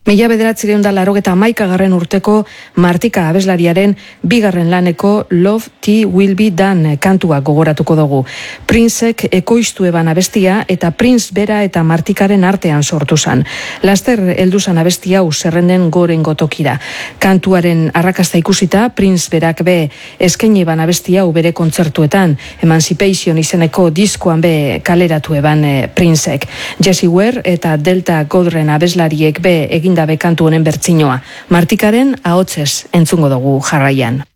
1981 urteko Martika abeslariaren bigarren laneko Love Tea Will Be Done kantua gogoratuko dugu. Princek ekoiztu eban abestia eta Prince bera eta Martikaren artean sortu zan. Laster heldu zan abestia hau zerrenden goren gotokira. Kantuaren arrakasta ikusita, Prince berak be eskaini eban abestia hau bere kontzertuetan, Emancipation izeneko diskoan be kaleratu eban Princek. Jessie Ware eta Delta Godren abeslariek be egindabe kantu honen bertsinoa. Martikaren ahotsez entzungo dugu jarraian.